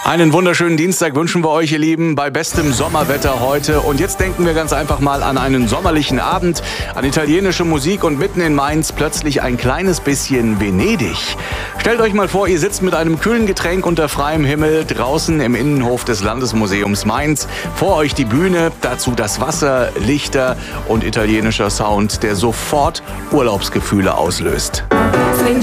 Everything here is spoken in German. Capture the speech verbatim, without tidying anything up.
Einen wunderschönen Dienstag wünschen wir euch, ihr Lieben, bei bestem Sommerwetter heute. Und jetzt denken wir ganz einfach mal an einen sommerlichen Abend, an italienische Musik und mitten in Mainz plötzlich ein kleines bisschen Venedig. Stellt euch mal vor, ihr sitzt mit einem kühlen Getränk unter freiem Himmel draußen im Innenhof des Landesmuseums Mainz. Vor euch die Bühne, dazu das Wasser, Lichter und italienischer Sound, der sofort Urlaubsgefühle auslöst.